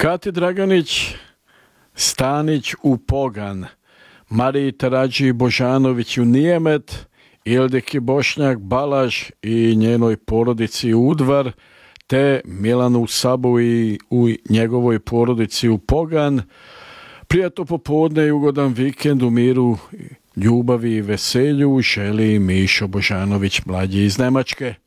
Kati Draganić, Stanić u Pogan, Mariji Tarađi Božanović u Nijemet, Ildiki Bošnjak Balaž i njenoj porodici Udvar, te Milanu Sabu i u njegovoj porodici u Pogan. Prijatno popodne i ugodan vikend u miru, ljubavi i veselju želi Mišo Božanović mlađi iz Nemačke.